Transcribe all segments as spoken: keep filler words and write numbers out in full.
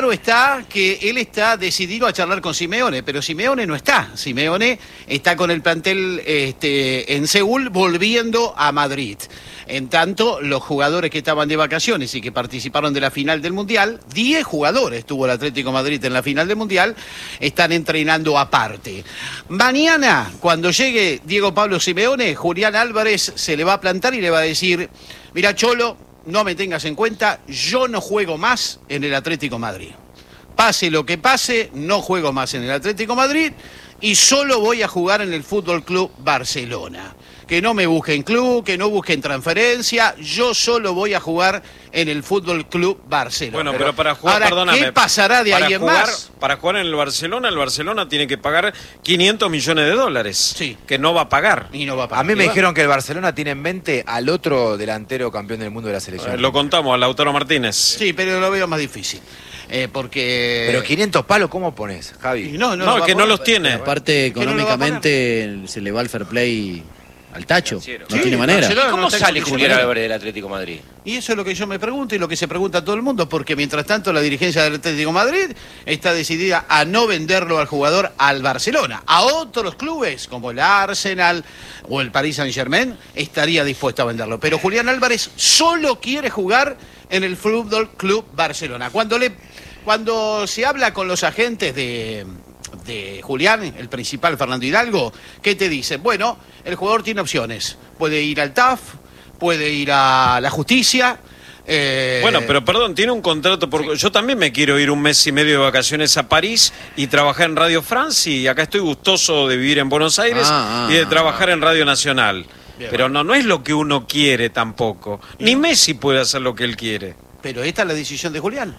Claro está que él está decidido a charlar con Simeone, pero Simeone no está. Simeone está con el plantel este, en Seúl volviendo a Madrid. En tanto, los jugadores que estaban de vacaciones y que participaron de la final del Mundial, diez jugadores tuvo el Atlético de Madrid en la final del Mundial, están entrenando aparte. Mañana, cuando llegue Diego Pablo Simeone, Julián Álvarez se le va a plantar y le va a decir: mira, Cholo, no me tengas en cuenta, yo no juego más en el Atlético de Madrid. Pase lo que pase, no juego más en el Atlético de Madrid y solo voy a jugar en el Fútbol Club Barcelona. Que no me busquen club, que no busquen transferencia, yo solo voy a jugar en el Fútbol Club Barcelona. Bueno, pero para jugar, ahora, perdóname, ¿qué pasará de ahí en jugar, más? Para jugar en el Barcelona, el Barcelona tiene que pagar quinientos millones de dólares. Sí. Que no va a pagar. Y no va a pagar. A mí me dijeron que el Barcelona tiene en mente al otro delantero campeón del mundo de la selección. Eh, lo contamos, a Lautaro Martínez. Sí, pero lo veo más difícil. Eh, porque... Pero quinientos palos, ¿cómo pones, Javi? Y no, no, No, lo va que a no poner. los tiene. Aparte, Que no lo va a económicamente se le va el fair play al tacho. No Sí, tiene manera. Barcelona ¿Cómo no está en sale condiciones. Julián Álvarez del Atlético de Madrid? Y eso es lo que yo me pregunto y lo que se pregunta todo el mundo, porque mientras tanto la dirigencia del Atlético de Madrid está decidida a no venderlo al jugador al Barcelona. A otros clubes, como el Arsenal o el Paris Saint-Germain, estaría dispuesto a venderlo. Pero Julián Álvarez solo quiere jugar en el Fútbol Club Barcelona. Cuando, le, cuando se habla con los agentes de... de Julián, el principal, Fernando Hidalgo, ¿qué te dicen? Bueno, el jugador tiene opciones. Puede ir al T A F, puede ir a la justicia. Eh... Bueno, pero perdón, tiene un contrato. Por... Sí. Yo también me quiero ir un mes y medio de vacaciones a París y trabajar en Radio France. Y acá estoy gustoso de vivir en Buenos Aires ah, y de ah, trabajar ah. en Radio Nacional. Bien, pero no, no es lo que uno quiere tampoco. Ni Messi puede hacer lo que él quiere. Pero esta es la decisión de Julián.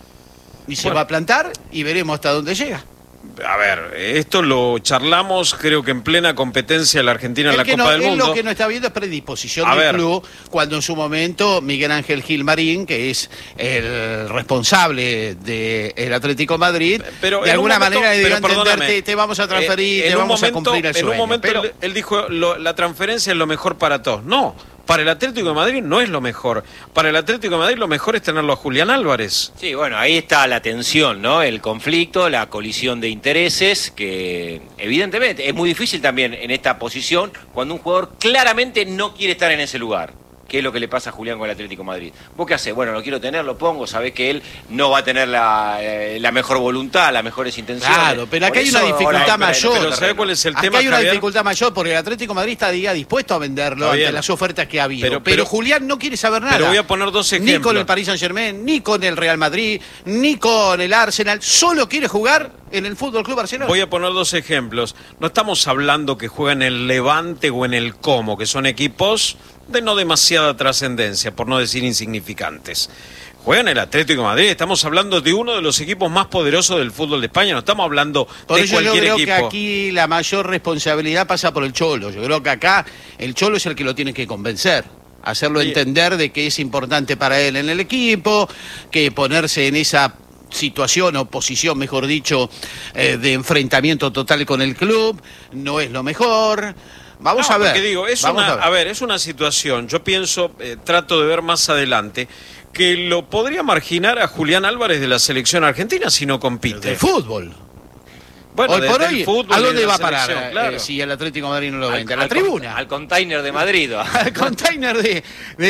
Y se bueno. va a plantar y veremos hasta dónde llega. A ver, esto lo charlamos, creo que en plena competencia de la Argentina en la Copa no, del él Mundo. Lo que no está viendo es predisposición a del ver. club, cuando en su momento Miguel Ángel Gil Marín, que es el responsable del Atlético de Madrid, pero de alguna momento, manera le dio a perdóname, entender, te vamos a transferir, eh, te vamos momento, a cumplir el en sueño. En un momento pero... él, él dijo, lo, la transferencia es lo mejor para todos. No, para el Atlético de Madrid no es lo mejor. Para el Atlético de Madrid lo mejor es tenerlo a Julián Álvarez. Sí, bueno, ahí está la tensión, ¿no? El conflicto, la colisión de intereses, que evidentemente es muy difícil también en esta posición cuando un jugador claramente no quiere estar en ese lugar. ¿Qué es lo que le pasa a Julián con el Atlético de Madrid? ¿Vos qué hacés? Bueno, lo quiero tener, lo pongo, sabés que él no va a tener la, eh, la mejor voluntad, las mejores intenciones. Claro, pero acá Por hay eso, una dificultad ahora, mayor. Pero ¿sabés cuál es el acá tema, hay una Javier? dificultad mayor porque el Atlético de Madrid está diga, dispuesto a venderlo Está ante bien. las ofertas que ha habido. Pero- Pero, pero- Julián no quiere saber nada. Pero voy a poner dos ejemplos. Ni con el Paris Saint-Germain, ni con el Real Madrid, ni con el Arsenal. Solo quiere jugar en el Fútbol Club Barcelona. Voy a poner dos ejemplos. No estamos hablando que juega en el Levante o en el Como, que son equipos de no demasiada trascendencia, por no decir insignificantes. Juega en el Atlético de Madrid, estamos hablando de uno de los equipos más poderosos del fútbol de España, no estamos hablando Por de eso yo cualquier creo equipo. que aquí la mayor responsabilidad pasa por el Cholo. Yo creo que acá el Cholo es el que lo tiene que convencer. Hacerlo Sí. entender de que es importante para él en el equipo, que ponerse en esa situación o posición, mejor dicho, eh, de enfrentamiento total con el club, no es lo mejor. Vamos No, a ver. porque digo, es Vamos una, a ver. a ver, es una situación, yo pienso, eh, trato de ver más adelante, que lo podría marginar a Julián Álvarez de la selección argentina si no compite. De fútbol. Bueno, hoy por desde el hoy, fútbol ¿a y de dónde la va a parar selección, eh, claro. si el Atlético de Madrid no lo Al- vende? A la al tribuna. con- Al container de Madrid. Al container de,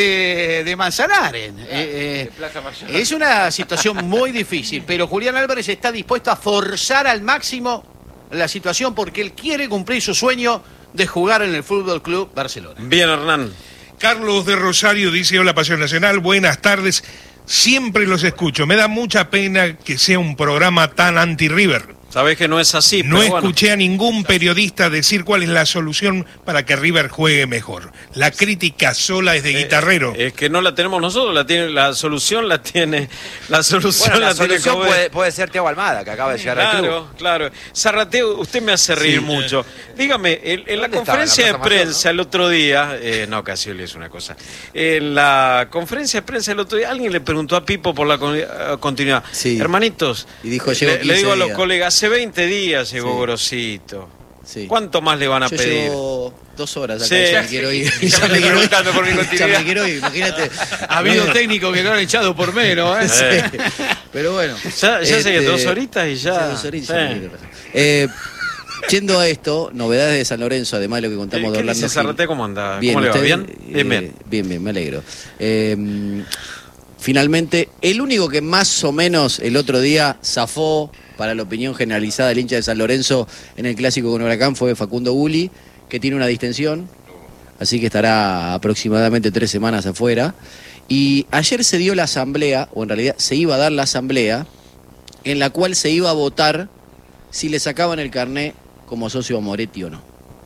de, de Manzanares. Eh, eh, de Plaza Mayor. es una situación muy difícil, pero Julián Álvarez está dispuesto a forzar al máximo la situación porque él quiere cumplir su sueño de jugar en el Fútbol Club Barcelona. Bien, Hernán. Carlos de Rosario dice: hola Pasión Nacional, buenas tardes, siempre los escucho, me da mucha pena que sea un programa tan anti-River. Sabés que no es así, No pero bueno. escuché a ningún periodista decir cuál es la solución para que River juegue mejor. La crítica sola es de guitarrero. Eh, es que no la tenemos nosotros, la tiene, la solución la tiene, la solución Bueno, la la tiene solución Jovet. puede, puede ser Thiago Almada, que acaba de llegar al club. Claro, claro. Zarrateo, usted me hace reír Sí. mucho. Dígame, en, en la ¿Dónde estaba? conferencia ¿En de la Plaza Mayor, prensa el otro día, eh, no, Casioli es una cosa. En la conferencia de prensa el otro día, alguien le preguntó a Pipo por la con- eh, continuidad. Sí. Hermanitos, Y dijo, llevo le, le digo a los quince días. colegas, hace veinte días llegó Sí. Gorosito. Sí. ¿Cuánto más le van a Yo pedir? llevo dos horas acá Sí. y ya me quiero ir. Ya me estoy preguntando por mi Ya continuidad. me quiero ir, imagínate. Ha habido técnicos que lo han echado por menos, ¿eh? Sí. Pero bueno. Ya, ya este, sé, dos horitas y ya. sí, dos horitas, Sí. ya me quiero ir. Eh, Yendo a esto, novedades de San Lorenzo, además de lo que contamos ¿Qué, de qué Orlando dice Gil. Zárate? ¿Cómo anda? Bien, ¿Cómo le va? ¿usted? ¿Bien? Bien, Eh, bien. bien, bien, me alegro. Eh, finalmente, el único que más o menos el otro día zafó para la opinión generalizada del hincha de San Lorenzo en el clásico con Huracán fue Facundo Gulli, que tiene una distensión, así que estará aproximadamente tres semanas afuera. Y ayer se dio la asamblea, o en realidad se iba a dar la asamblea, en la cual se iba a votar si le sacaban el carné como socio a Moretti o no.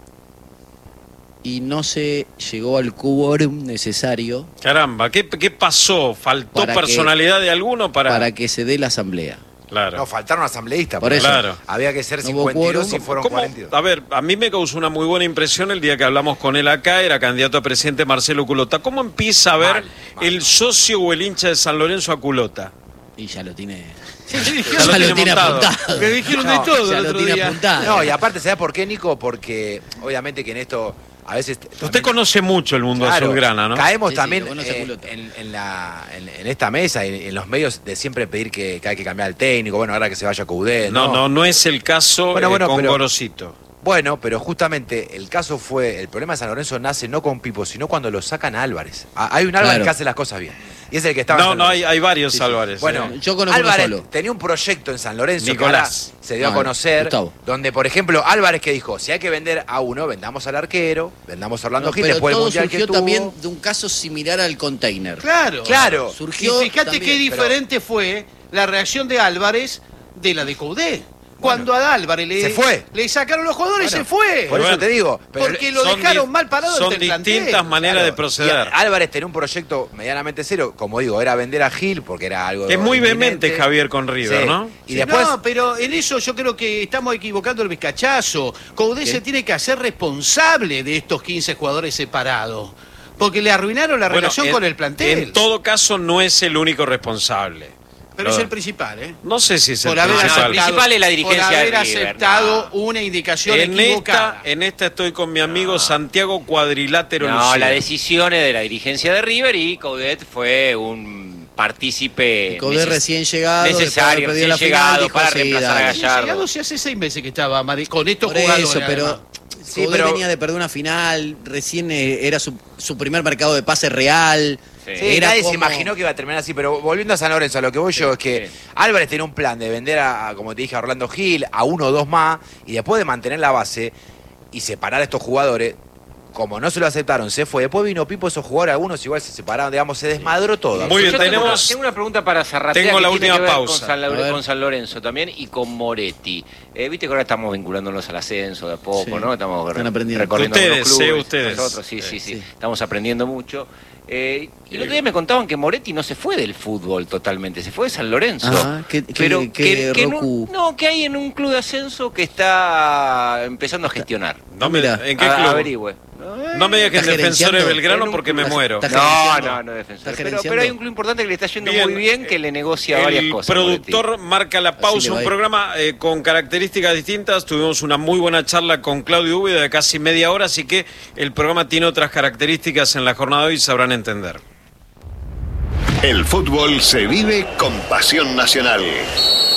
Y no se llegó al quórum necesario Caramba, ¿qué, qué pasó? ¿Faltó Para que- personalidad de alguno para...? para que se dé la asamblea. Claro. No, faltaron asambleístas. Por porque eso. Claro. Había que ser No hubo cincuenta y dos y quórum. fueron ¿Cómo? cuarenta y dos. A ver, a mí me causó una muy buena impresión el día que hablamos con él acá, era candidato a presidente Marcelo Culota. ¿Cómo empieza a ver Mal, mal. el socio o el hincha de San Lorenzo a Culota? Y ya lo tiene. Sí, sí, Ya lo Ya tiene lo tiene montado. apuntado. Me dijeron No, de todo Ya el lo otro tiene día. apuntado. No, y aparte, ¿sabes por qué, Nico? Porque obviamente que en esto a veces... Usted también- conoce mucho el mundo Claro, azulgrana, ¿no? Caemos Sí, sí, también lo conoce a eh, Culota. en, en la, en, en esta mesa, en, en los medios, de siempre pedir que, que hay que cambiar el técnico. Bueno, ahora que se vaya Coudet. No, no, no es el caso Bueno, eh, bueno, con pero- Gorosito. Bueno, pero justamente el caso fue, el problema de San Lorenzo nace no con Pipo, sino cuando lo sacan a Álvarez. Ah, Hay un Álvarez Claro. que hace las cosas bien. Y es el que estaba en No, San no, hay, Lorenzo. hay varios Sí, sí. Álvarez. Bueno, eh. Yo conozco uno Álvarez solo. tenía un proyecto en San Lorenzo Nicolás. que ahora se dio No, a conocer, Gustavo. donde, por ejemplo, Álvarez que dijo, si hay que vender a uno, vendamos al arquero, vendamos a Orlando No, Gil, pero después del todo mundial que surgió tuvo. también de un caso similar al container. Claro. Claro. Surgió Y fíjate también, qué pero- diferente fue la reacción de Álvarez de la de Coudet. Cuando a Álvarez le, se fue. le sacaron los jugadores, Bueno, se fue. Por eso Bueno, te digo. pero- Porque lo Son dejaron di- mal parado Son ante el plantel. distintas maneras Claro, de proceder. y Álvarez tenía un proyecto medianamente serio, como digo, era vender a Gil porque era algo. Es muy vehemente inminente. Javier con River, Sí. ¿no? Y Sí, después. No, pero en eso yo creo que estamos equivocando el vizcachazo. Coudet ¿Qué? se tiene que hacer responsable de estos quince jugadores separados. Porque le arruinaron la Bueno, relación en- con el plantel. En todo caso, no es el único responsable. Pero Lo- es el principal, ¿eh? No sé si es el Por haber principal. aceptado- principal es la dirigencia por haber de River, aceptado no. una indicación En equivocada. esta, en esta estoy con mi amigo Santiago Cuadrilátero No, Lucía. la decisión es de la dirigencia de River y Coudet fue un partícipe Coudet neces- recién llegado, después de haber necesario, perdido recién la final, llegado dijo, para sí, reemplazar dale. a Recién llegado Gallardo. si hace seis meses que estaba Madrid, con estos Por jugadores. eso, pero además. Sí, Coudet pero- venía de perder una final, recién eh, era su, su primer mercado de pase real. Sí. Sí, Era nadie se como- imaginó que iba a terminar así, pero volviendo a San Lorenzo, a lo que voy yo es que sí. Álvarez tenía un plan de vender a, a, como te dije, a Orlando Gil, a uno o dos más, y después de mantener la base y separar a estos jugadores, como no se lo aceptaron, se fue. Después vino Pipo, esos jugadores, algunos igual se separaron, digamos, se desmadró todo. Muy bien, Yo tengo tenemos- una- Tengo una pregunta para Zarratea Tengo que la tiene última que ver pausa. Con San, A Laure- ver. con San Lorenzo también y con Moretti. Eh, Viste que ahora estamos vinculándonos al ascenso de a poco, Sí. ¿no? Estamos Están aprendiendo. recorriendo Ustedes, algunos clubes, sí, ustedes. Nosotros, sí, sí, sí, Sí. Estamos aprendiendo mucho. Eh, y el otro día me contaban que Moretti no se fue del fútbol totalmente, se fue de San Lorenzo. Ah, que- que- pero que que, que en Roku- un- no, que hay en un club de ascenso que está empezando a gestionar. No me- Mira. ¿En qué A- club? Averigüe. No me digas que en ¿Estás Defensor de gerenciando? Belgrano En un porque me club- muero. ¿Estás No, gerenciando? no, no es defensor. ¿Estás Pero, gerenciando? pero hay un club importante que le está yendo Bien, muy bien, que le negocia El varias cosas. productor marca la le pausa, va un a ir. programa eh, con características distintas. Tuvimos una muy buena charla con Claudio Úbeda de casi media hora, así que el programa tiene otras características en la jornada de hoy y sabrán entender. El fútbol se vive con pasión nacional.